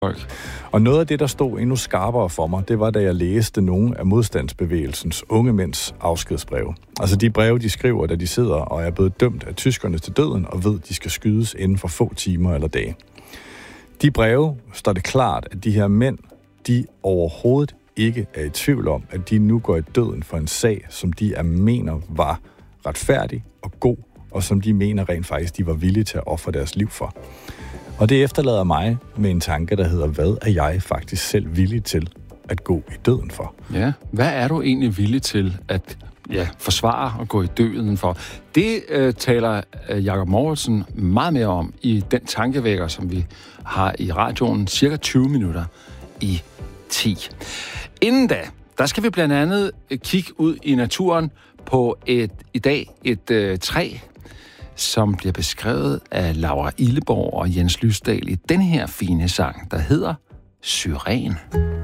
folk. Og noget af det, der stod endnu skarpere for mig, det var, da jeg læste nogle af modstandsbevægelsens unge mænds afskedsbreve. Altså de breve, de skriver, da de sidder og er blevet dømt af tyskerne til døden, og ved, de skal skydes inden for få timer eller dage. De breve står det klart, at de her mænd, de overhovedet ikke er i tvivl om, at de nu går i døden for en sag, som de mener var retfærdig og god, og som de mener rent faktisk, de var villige til at ofre deres liv for. Og det efterlader mig med en tanke, der hedder, hvad er jeg faktisk selv villig til at gå i døden for? Ja, hvad er du egentlig villig til at forsvare og gå i døden for? Det taler Jakob Mouritzen meget mere om i den tankevækker, som vi har i radioen, cirka 20 minutter i 10. Inden da, der skal vi blandt andet kigge ud i naturen på et træ, som bliver beskrevet af Laura Illeborg og Jens Lysdal i den her fine sang, der hedder Syren.